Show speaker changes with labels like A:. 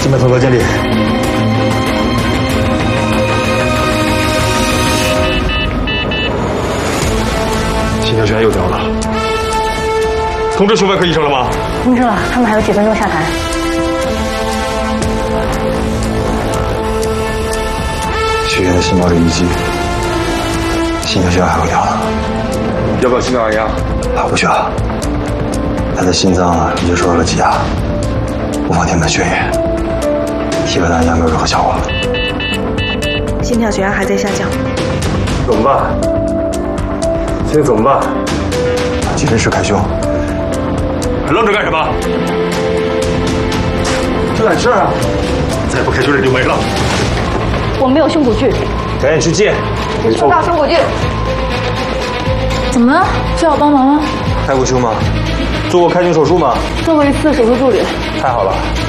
A: 心脉通道建立。心跳血压又掉了。通知胸外科医生了吗？
B: 通知了，他们还有几分钟下台。
A: 血液的心包里淤积，心跳血压还会掉了。要不要心脏按压？不需要。他的心脏已经受到了挤压，无法填满血液，基本按压没有任何效果。
C: 心跳血压还在下降。
A: 怎么办？现在怎么办？急诊室开胸。还愣着干什么？这哪事啊？再不开胸人就没了。
B: 我没有胸骨距，
A: 赶紧去借。
B: 你收到胸骨距。怎么了？需要我帮忙吗？
A: 开过胸吗？做过开胸手术吗？
B: 做过一次手术助理。
A: 太好了。